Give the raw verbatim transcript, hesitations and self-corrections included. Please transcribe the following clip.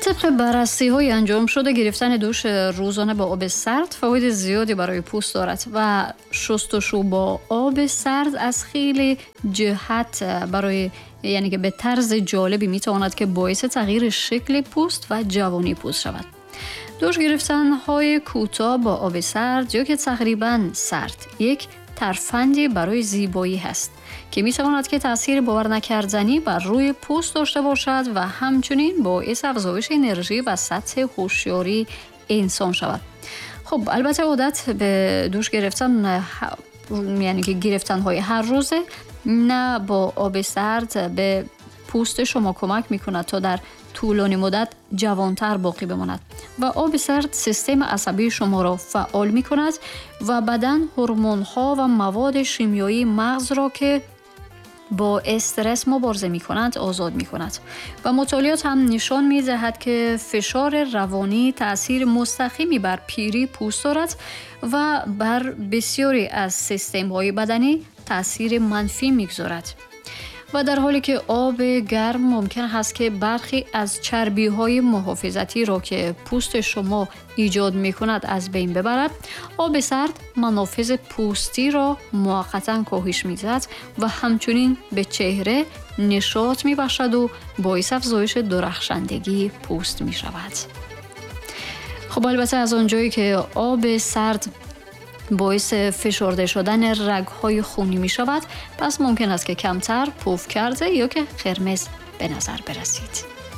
طبق بررسی‌های انجام شده گرفتن دوش روزانه با آب سرد فواید زیادی برای پوست دارد و شستشو با آب سرد از خیلی جهت برای یعنی که به طرز جالبی میتواند که باعث تغییر شکل پوست و جوانی پوست شود. دوش گرفتن های کوتاه با آب سرد یا که تقریباً سرد یک ترفندی برای زیبایی هست که میتواند که تاثیر باور نکردنی بر روی پوست داشته باشد و همچنین باعث افزایش انرژی و سطح هوشیاری انسان شود. خب البته عادت به دوش گرفتن یعنی که گرفتن های هر روزه نه با آب سرد به پوست شما کمک میکند تا در طولانی مدت جوانتر باقی بماند و آب سرد سیستم عصبی شما را فعال میکند و بدن هورمون ها و مواد شیمیایی مغز را که با استرس مبارزه می کنند آزاد می کند و مطالعات هم نشان می دهد که فشار روانی تأثیر مستقیمی بر پیری پوست دارد و بر بسیاری از سیستم های بدنی تأثیر منفی می گذارد و در حالی که آب گرم ممکن است که برخی از چربی های محافظتی را که پوست شما ایجاد می کند از بین ببرد، آب سرد منافذ پوستی را موقتا کاهش می دهد و همچنین به چهره نشاط می بخشد و باعث افزایش درخشندگی پوست می شود. خب البته از آنجایی که آب سرد باعث فشرده شدن رگ‌های خونی می شود، پس ممکن است که کمتر پف کرده یا که قرمز به نظر برسید.